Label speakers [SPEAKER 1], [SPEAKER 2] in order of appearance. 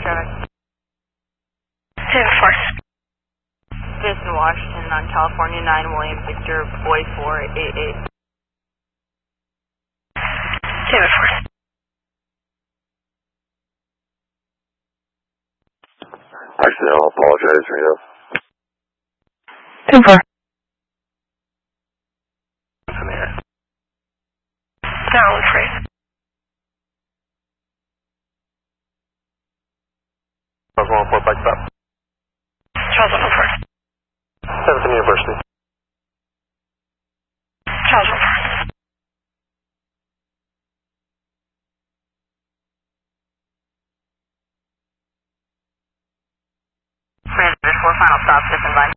[SPEAKER 1] traffic.
[SPEAKER 2] David 4.
[SPEAKER 1] Jason Washington on California 9 William Victor Boy 488.
[SPEAKER 2] David 4.
[SPEAKER 3] Actually, I'll apologize, Reno.
[SPEAKER 2] David 4.
[SPEAKER 3] From here.
[SPEAKER 2] Maryland 3.
[SPEAKER 3] Charles 104, bike stop.
[SPEAKER 2] Charles 104.
[SPEAKER 3] 17 University.
[SPEAKER 2] Charles 104.
[SPEAKER 1] David 4, final stop, Griffin Vine.